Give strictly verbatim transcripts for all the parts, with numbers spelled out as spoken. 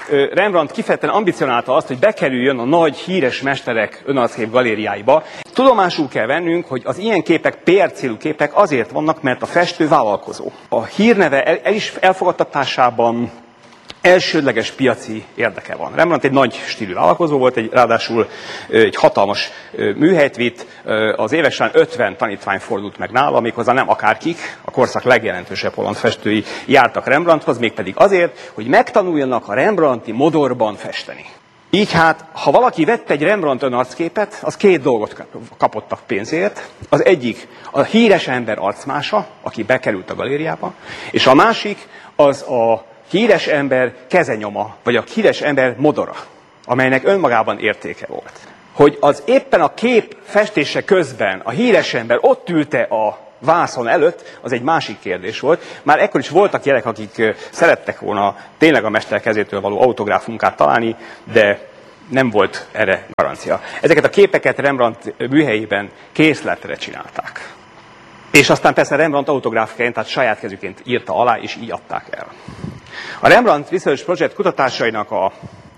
Rembrandt kifejezetten ambicionálta azt, hogy bekerüljön a nagy, híres mesterek önarckép galériáiba. Tudomásul kell vennünk, hogy az ilyen képek, pé er célú képek azért vannak, mert a festő vállalkozó. A hírneve el, el is elfogadtatásában elsődleges piaci érdeke van. Rembrandt egy nagy stílű vállalkozó volt, egy, ráadásul egy hatalmas műhelyt vitt, az évek során ötven tanítvány fordult meg nála, méghozzá nem akárkik, a korszak legjelentősebb holland festői jártak Rembrandthoz, mégpedig azért, hogy megtanuljanak a rembrandti modorban festeni. Így hát, ha valaki vett egy Rembrandt önarcképet, az két dolgot kapott a pénzért. Az egyik a híres ember arcmása, aki bekerült a galériába, és a másik az a híres ember kezenyoma, vagy a híres ember modora, amelynek önmagában értéke volt. Hogy az éppen a kép festése közben a híres ember ott ülte a vászon előtt, az egy másik kérdés volt. Már ekkor is voltak jelek, akik szerettek volna tényleg a mester kezétől való autográf munkát találni, de nem volt erre garancia. Ezeket a képeket Rembrandt műhelyében készletre csinálták. És aztán persze Rembrandt autográfként, tehát saját kezüként írta alá, és így adták el. A Rembrandt Research Project kutatásainak a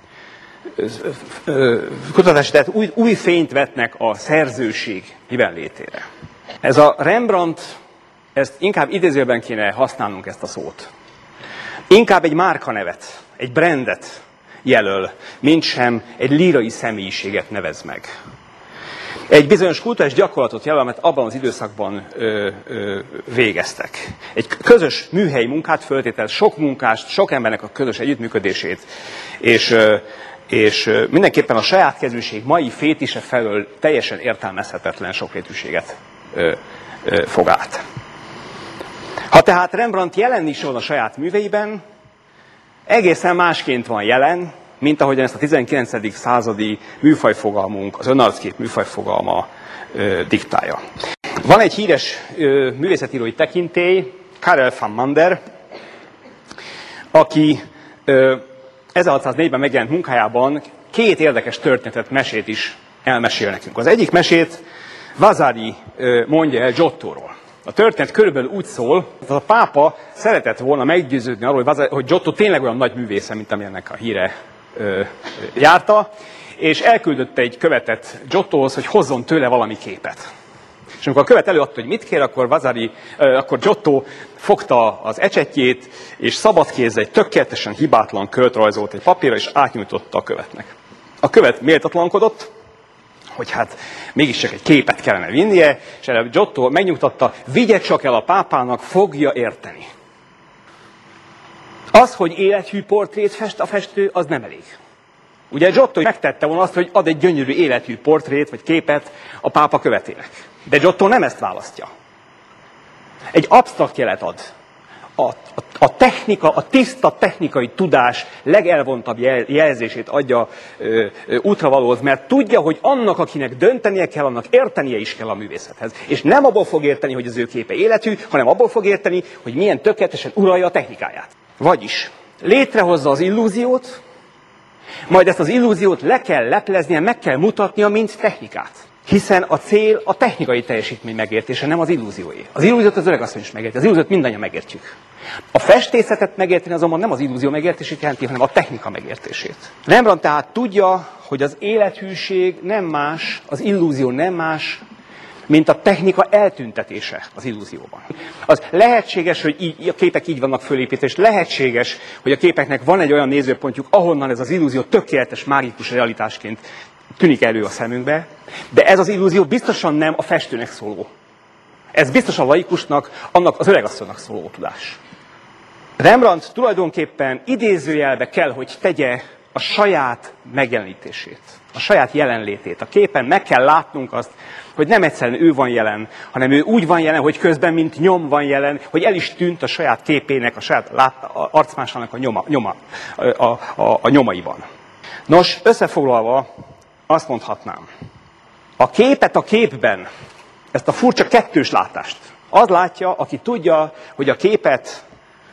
kutatási, tehát új, új fényt vetnek a szerzőség jelenlétére. Ez a Rembrandt, ezt inkább idézőben kéne használnunk ezt a szót. Inkább egy márkanevet, egy brandet jelöl, mintsem egy lírai személyiséget nevez meg. Egy bizonyos kulturális gyakorlatot jelöl, amit abban az időszakban ö, ö, végeztek. Egy közös műhelyi munkát föltételez, sok munkást, sok embernek a közös együttműködését, és, ö, és ö, mindenképpen a saját kezűség mai fétise felől teljesen értelmezhetetlen sokrétűséget ö, ö, fog át. Ha tehát Rembrandt jelen is van a saját műveiben, egészen másként van jelen, mint ahogyan ezt a tizenkilencedik századi műfajfogalmunk, az önarckép műfajfogalma ö, diktálja. Van egy híres ö, művészetírói tekintély, Karel van Mander, aki ö, ezerhatszáznégyben megjelent munkájában két érdekes történetet, mesét is elmesél nekünk. Az egyik mesét Vasari ö, mondja el Giottóról. A történet körülbelül úgy szól, hogy a pápa szeretett volna meggyőződni arról, hogy Giotto tényleg olyan nagy művésze, mint amilyennek a híre ö, járta, és elküldött egy követet Giottóhoz, hogy hozzon tőle valami képet. És amikor a követ előadta, hogy mit kér, akkor, Vasari, ö, akkor Giotto fogta az ecsetjét, és szabad kézzel egy tökéletesen hibátlan kört rajzolt egy papírra, és átnyújtotta a követnek. A követ méltatlankodott, hogy hát mégiscsak egy képet kellene vinnie, és erre Giotto megnyugtatta, vigye csak el a pápának, fogja érteni. Az, hogy élethű portrét fest a festő, az nem elég. Ugye Giotto megtette volna azt, hogy ad egy gyönyörű élethű portrét, vagy képet a pápa követének. De Giotto nem ezt választja. Egy absztrakt jelet ad. A, a, a technika, a tiszta technikai tudás legelvontabb jel, jelzését adja ö, ö, útravalóhoz, mert tudja, hogy annak, akinek döntenie kell, annak értenie is kell a művészethez. És nem abból fog érteni, hogy az ő képe életű, hanem abból fog érteni, hogy milyen tökéletesen uralja a technikáját. Vagyis létrehozza az illúziót, majd ezt az illúziót le kell lepleznie, meg kell mutatnia, mint technikát. Hiszen a cél a technikai teljesítmény megértése, nem az illúzióé. Az illúziót az öregasszony is megérti, az illúziót mindannyian megértjük. A festészetet megérteni azonban nem az illúzió megértését jelenti, hanem a technika megértését. Rembrandt tehát tudja, hogy az élethűség nem más, az illúzió nem más, mint a technika eltüntetése az illúzióban. Az lehetséges, hogy így, a képek így vannak fölépítve, és lehetséges, hogy a képeknek van egy olyan nézőpontjuk, ahonnan ez az illúzió tökéletes, mágikus realitásként tűnik elő a szemünkbe, de ez az illúzió biztosan nem a festőnek szóló. Ez biztos a laikusnak, annak az öregasszonynak szóló tudás. Rembrandt tulajdonképpen idézőjelbe kell, hogy tegye a saját megjelenítését, a saját jelenlétét. A képen meg kell látnunk azt, hogy nem egyszerűen ő van jelen, hanem ő úgy van jelen, hogy közben mint nyom van jelen, hogy el is tűnt a saját képének, a saját lát, a arcmásának a, nyoma, nyoma, a, a, a, a nyomaiban. Nos, összefoglalva azt mondhatnám, a képet a képben, ezt a furcsa kettős látást, az látja, aki tudja, hogy a képet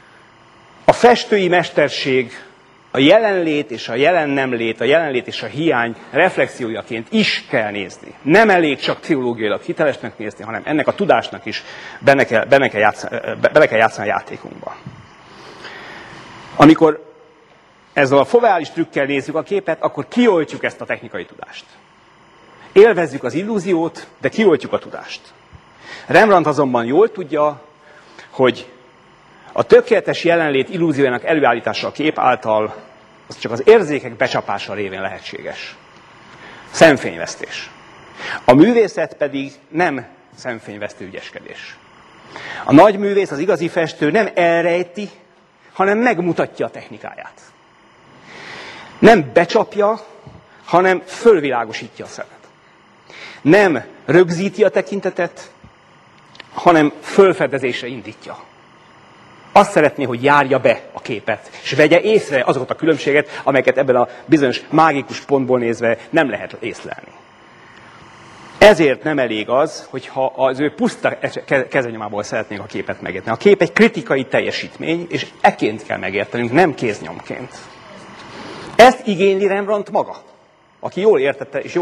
a festői mesterség, a jelenlét és a jelen nem lét, a jelenlét és a hiány reflexiójaként is kell nézni. Nem elég csak pszichológiailag hitelesnek nézni, hanem ennek a tudásnak is benne kell, benne kell, játszani, bele kell játszani a játékunkba. Amikor ezzel a foveális trükkel nézzük a képet, akkor kioltjuk ezt a technikai tudást. Élvezzük az illúziót, de kioltjuk a tudást. Rembrandt azonban jól tudja, hogy a tökéletes jelenlét illúziójának előállítása a kép által az csak az érzékek becsapása révén lehetséges. Szemfényvesztés. A művészet pedig nem szemfényvesztő ügyeskedés. A nagy művész, az igazi festő nem elrejti, hanem megmutatja a technikáját. Nem becsapja, hanem fölvilágosítja a szemet. Nem rögzíti a tekintetet, hanem fölfedezésre indítja. Azt szeretné, hogy járja be a képet, és vegye észre azokat a különbséget, amelyeket ebben a bizonyos mágikus pontból nézve nem lehet észlelni. Ezért nem elég az, hogyha az ő puszta kezenyomából szeretnénk a képet megérteni. A kép egy kritikai teljesítmény, és ekként kell megértenünk, nem kéznyomként. Ezt igényli Rembrandt maga, aki jól értette és jól